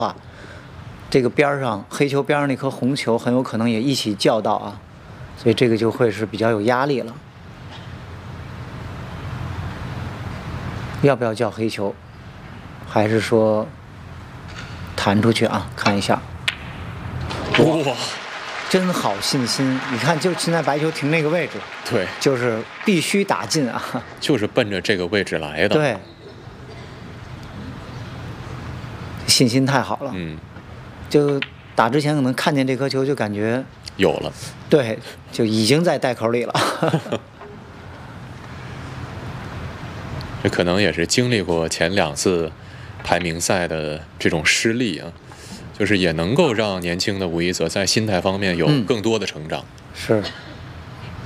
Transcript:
话，这个边上黑球边上那颗红球很有可能也一起叫到啊，所以这个就会是比较有压力了。要不要叫黑球？还是说弹出去啊？看一下。 哇， 真好信心！你看，就现在白球停那个位置， 对， 就是必须打进啊， 就是奔着这个位置来的。 对，信心太好了。就打之前可能看见这颗球就感觉有了， 对，就已经在袋口里了。 这可能也是经历过前2次排名赛的这种失利啊。就是也能够让年轻的武一泽在心态方面有更多的成长。 是。